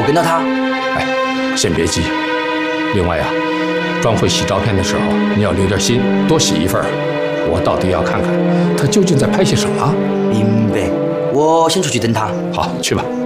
我跟到他。 哎，先别急。另外呀，庄会洗照片的时候，你要留点心，多洗一份。我到底要看看他究竟在拍些什么。 明白，我先出去等他。 好，去吧。